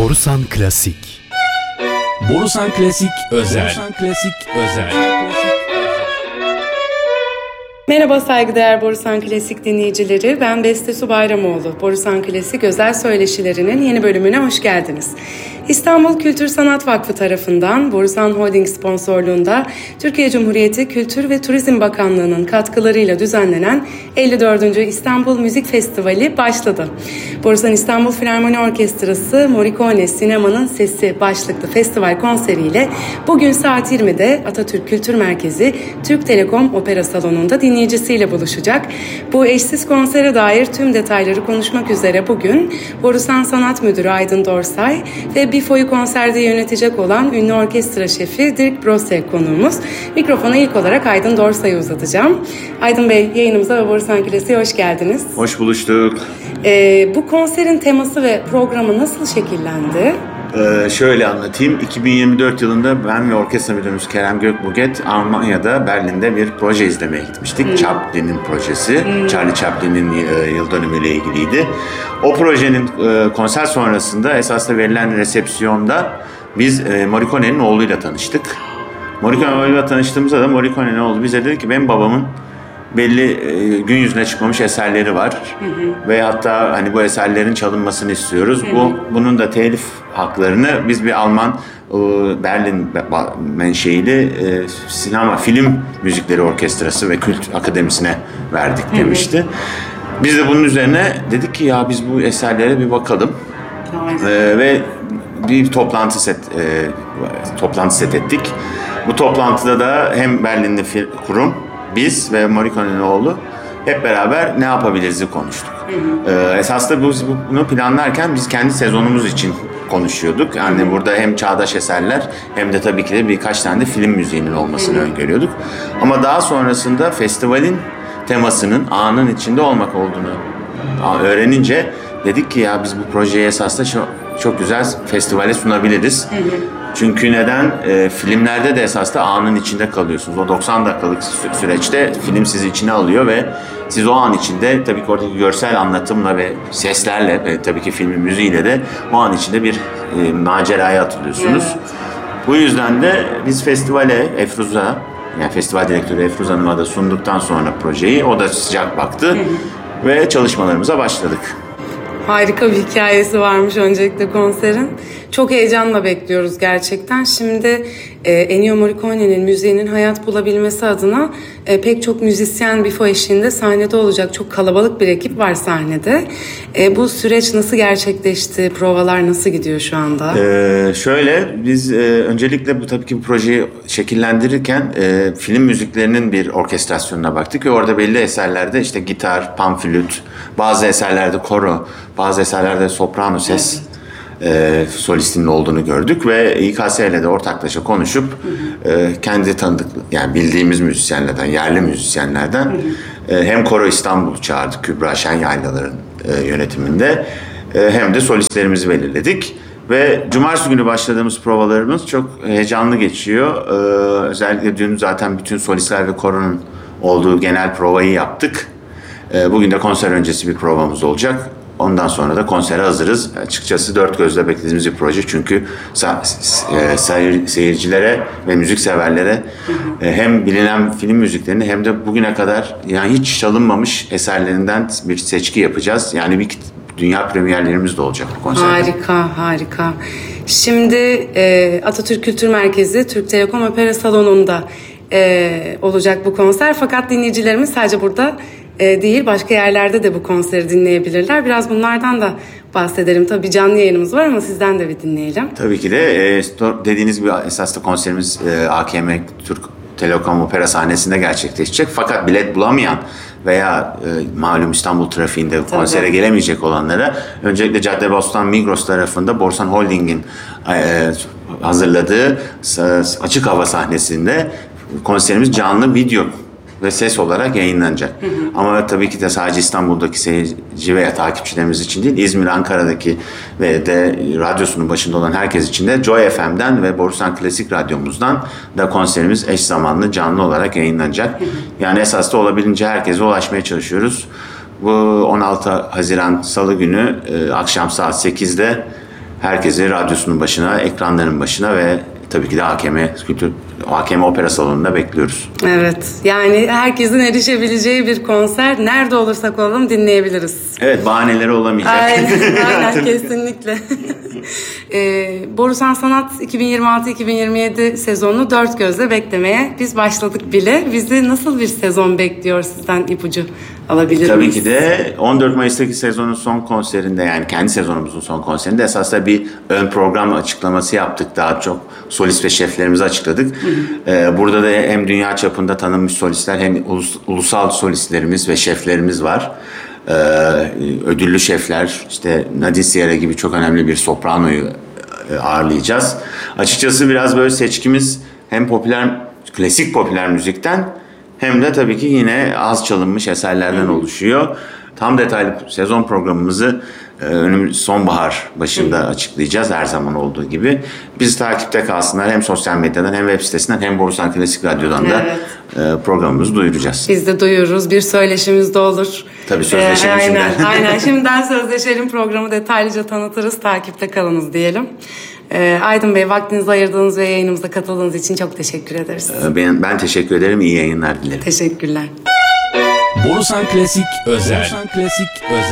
Borusan Klasik. Borusan Klasik Özel. Borusan Klasik Özel. Merhaba saygıdeğer Borusan Klasik dinleyicileri, ben Beste Su Bayramoğlu. Borusan Klasik özel söyleşilerinin yeni bölümüne hoş geldiniz. İstanbul Kültür Sanat Vakfı tarafından Borusan Holding sponsorluğunda Türkiye Cumhuriyeti Kültür ve Turizm Bakanlığı'nın katkılarıyla düzenlenen 54. İstanbul Müzik Festivali başladı. Borusan İstanbul Filarmoni Orkestrası Morricone Sinema'nın Sesi başlıklı festival konseriyle bugün saat 20'de Atatürk Kültür Merkezi Türk Telekom Opera Salonu'nda dinleyicisiyle buluşacak. Bu eşsiz konsere dair tüm detayları konuşmak üzere bugün Borusan Sanat Müdürü Aydın Dorsay ve BİFO'yu konserde yönetecek olan ünlü orkestra şefi Dirk Brose konuğumuz. Mikrofonu ilk olarak Aydın Dorsay'a uzatacağım. Aydın Bey, yayınımıza ve Borusan Klasik'e hoş geldiniz. Hoş buluştuk. Bu konserin teması ve programı nasıl şekillendi? Şöyle anlatayım. 2024 yılında ben ve orkestra müdürümüz Kerem Gökbuget Almanya'da, Berlin'de bir proje izlemeye gitmiştik. Chaplin'in projesi. Charlie Chaplin'in yıl dönümüyle ilgiliydi. O projenin konser sonrasında esasında verilen resepsiyonda biz Morricone'nin oğluyla tanıştık. Morricone'nin oğluyla tanıştığımızda da Morricone'nin oğlu bize dedi ki benim babamın belli gün yüzüne çıkmamış eserleri var. Ve hatta hani bu eserlerin çalınmasını istiyoruz. Bunun da telif haklarını biz bir Alman Berlin menşeili sinema film müzikleri orkestrası ve kült akademisine verdik demişti. Biz de bunun üzerine dedik ki ya biz bu eserlere bir bakalım. Ve bir toplantı set ettik. Bu toplantıda da hem Berlin'de kurum, biz ve Morricone'nin oğlu hep beraber ne yapabiliriz'i konuştuk. Esasında bunu planlarken biz kendi sezonumuz için konuşuyorduk. Yani burada hem çağdaş eserler hem de tabii ki de birkaç tane de film müziğinin olmasını öngörüyorduk. Ama daha sonrasında festivalin temasının anın içinde olmak olduğunu öğrenince dedik ki ya biz bu projeyi esasında çok güzel festivale sunabiliriz. Çünkü neden? Filmlerde de esasında anın içinde kalıyorsunuz. O 90 dakikalık süreçte film sizi içine alıyor ve siz o an içinde tabii ki oradaki görsel anlatımla ve seslerle ve tabii ki filmin müziğiyle de o an içinde bir maceraya atılıyorsunuz. Evet. Bu yüzden de biz festivale yani festival direktörü Efruz Hanım'a da sunduktan sonra projeyi, o da sıcak baktı ve çalışmalarımıza başladık. Harika bir hikayesi varmış öncelikle konserin. Çok heyecanla bekliyoruz gerçekten. Şimdi Ennio Morricone'nin müziğinin hayat bulabilmesi adına pek çok müzisyen BİFO eşliğinde sahnede olacak. Çok kalabalık bir ekip var sahnede. Bu süreç nasıl gerçekleşti? Provalar nasıl gidiyor şu anda? Şöyle, biz öncelikle tabii ki bu projeyi şekillendirirken film müziklerinin bir orkestrasyonuna baktık ve orada belli eserlerde işte gitar, panflüt, bazı eserlerde koro, bazı eserlerde soprano ses solistinin olduğunu gördük ve İKS ile de ortaklaşa konuşup kendi tanıdık, yani bildiğimiz müzisyenlerden, yerli müzisyenlerden hem Koro İstanbul'u çağırdık Kübra Şen Yaylalar'ın yönetiminde, hem de solistlerimizi belirledik. Ve cumartesi günü başladığımız provalarımız çok heyecanlı geçiyor. Özellikle dün zaten bütün solistler ve koronun olduğu genel provayı yaptık. Bugün de konser öncesi bir provamız olacak. Ondan sonra da konsere hazırız. Açıkçası dört gözle beklediğimiz bir proje. Çünkü seyircilere ve müzik severlere hem bilinen film müziklerini hem de bugüne kadar yani hiç çalınmamış eserlerinden bir seçki yapacağız. Yani bir dünya premierlerimiz de olacak bu konserde. Harika. Şimdi Atatürk Kültür Merkezi Türk Telekom Opera Salonu'nda olacak bu konser. Fakat dinleyicilerimiz sadece burada değil, başka yerlerde de bu konseri dinleyebilirler. Biraz bunlardan da bahsedelim. Tabii canlı yayınımız var ama sizden de bir dinleyelim. Tabii ki de dediğiniz gibi esaslı konserimiz AKM Türk Telekom Opera sahnesinde gerçekleşecek. Fakat bilet bulamayan veya malum İstanbul trafiğinde konsere gelemeyecek olanlara öncelikle Caddebostan Migros tarafında Borusan Holding'in hazırladığı açık hava sahnesinde konserimiz canlı video ve ses olarak yayınlanacak. Ama tabii ki de sadece İstanbul'daki seyirci veya takipçilerimiz için değil, İzmir, Ankara'daki ve de radyosunun başında olan herkes için de Joy FM'den ve Borusan Klasik Radyomuzdan da konserimiz eş zamanlı canlı olarak yayınlanacak. Yani esasında olabildiğince herkese ulaşmaya çalışıyoruz. Bu 16 Haziran Salı günü akşam saat 8'de herkesi radyosunun başına, ekranların başına ve tabii ki de AKM Opera Salonu'nda bekliyoruz. Evet, yani herkesin erişebileceği bir konser. Nerede olursak olalım dinleyebiliriz. Evet, bahaneleri olamayacak. Aynen kesinlikle. Borusan Sanat 2026-2027 sezonunu dört gözle beklemeye biz başladık bile. Bizi nasıl bir sezon bekliyor, sizden ipucu alabilir Tabii miyiz? ki de 14 Mayıs'taki sezonun son konserinde, yani kendi sezonumuzun son konserinde esasında bir ön program açıklaması yaptık. Daha çok solist ve şeflerimizi açıkladık. Burada da hem dünya çapında tanınmış solistler hem ulusal solistlerimiz ve şeflerimiz var. Ödüllü şefler, işte Nadine Sierra gibi çok önemli bir sopranoyu ağırlayacağız. Açıkçası biraz böyle seçkimiz hem klasik popüler müzikten hem de tabii ki yine az çalınmış eserlerden oluşuyor. Tam detaylı sezon programımızı sonbahar başında açıklayacağız, her zaman olduğu gibi. Bizi takipte kalsınlar, hem sosyal medyadan hem web sitesinden hem Borusan Klasik Radyo'dan da programımızı duyuracağız. Biz de duyururuz, bir söyleşimiz de olur. Tabii sözleşelim şimdiden. Aynen şimdiden sözleşelim, programı detaylıca tanıtırız, takipte kalınız diyelim. Aydın Bey, vaktinizi ayırdığınız ve yayınımıza katıldığınız için çok teşekkür ederiz. Ben teşekkür ederim, iyi yayınlar dilerim. Teşekkürler. Borusan Klasik Özel.